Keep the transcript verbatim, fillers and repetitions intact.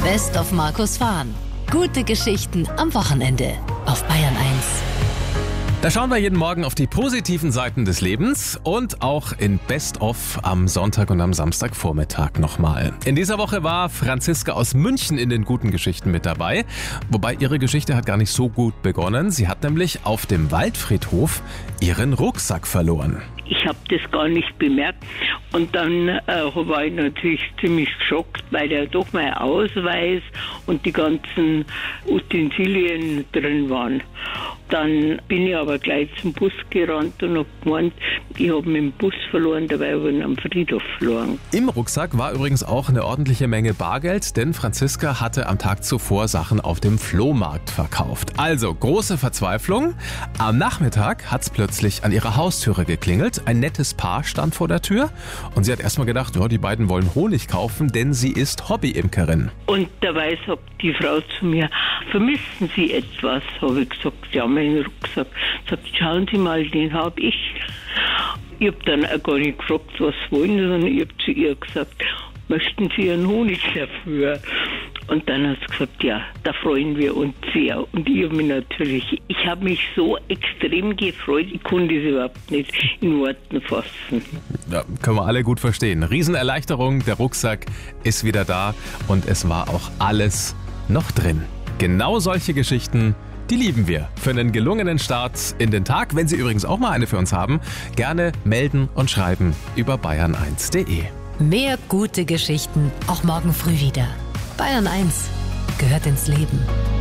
Best of Markus Fahn. Gute Geschichten am Wochenende auf Bayern eins. Da schauen wir jeden Morgen auf die positiven Seiten des Lebens und auch in Best of am Sonntag und am Samstagvormittag nochmal. In dieser Woche war Franziska aus München in den guten Geschichten mit dabei. Wobei ihre Geschichte hat gar nicht so gut begonnen. Sie hat nämlich auf dem Waldfriedhof ihren Rucksack verloren. Ich habe das gar nicht bemerkt und dann äh, war ich natürlich ziemlich geschockt, weil da doch mein Ausweis und die ganzen Utensilien drin waren. Dann bin ich aber gleich zum Bus gerannt und habe gemeint, ich habe mit dem Bus verloren, dabei habe ich ihn am Friedhof verloren. Im Rucksack war übrigens auch eine ordentliche Menge Bargeld, denn Franziska hatte am Tag zuvor Sachen auf dem Flohmarkt verkauft. Also große Verzweiflung. Am Nachmittag hat es plötzlich an ihrer Haustüre geklingelt. Ein nettes Paar stand vor der Tür und sie hat erstmal gedacht, ja, die beiden wollen Honig kaufen, denn sie ist Hobbyimkerin. Und dabei sagt die Frau zu mir, vermissen Sie etwas? Habe ich gesagt, ja, meinen Rucksack. Sagt, schauen Sie mal, den habe ich. Ich habe dann auch gar nicht gefragt, was wollen Sie, sondern ich habe zu ihr gesagt, möchten Sie einen Honig dafür? Und dann hat sie gesagt, ja, da freuen wir uns sehr. Und ich habe mich natürlich, ich habe mich so extrem gefreut, ich konnte es überhaupt nicht in Worten fassen. Ja, können wir alle gut verstehen. Riesenerleichterung, der Rucksack ist wieder da und es war auch alles noch drin. Genau solche Geschichten, die lieben wir. Für einen gelungenen Start in den Tag, wenn Sie übrigens auch mal eine für uns haben, gerne melden und schreiben über bayern eins punkt de. Mehr gute Geschichten auch morgen früh wieder. Bayern eins gehört ins Leben.